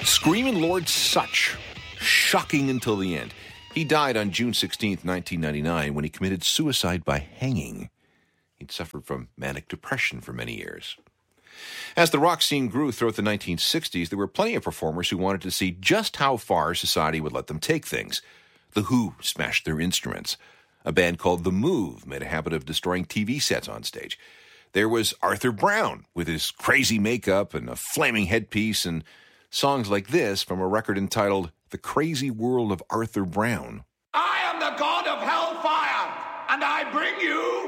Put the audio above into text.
Screaming Lord Sutch. Shocking until the end. He died on June 16th, 1999, when he committed suicide by hanging. He'd suffered from manic depression for many years. As the rock scene grew throughout the 1960s, there were plenty of performers who wanted to see just how far society would let them take things. The Who smashed their instruments. A band called The Move made a habit of destroying TV sets on stage. There was Arthur Brown with his crazy makeup and a flaming headpiece and songs like this from a record entitled The Crazy World of Arthur Brown. I am the god of hellfire, and I bring you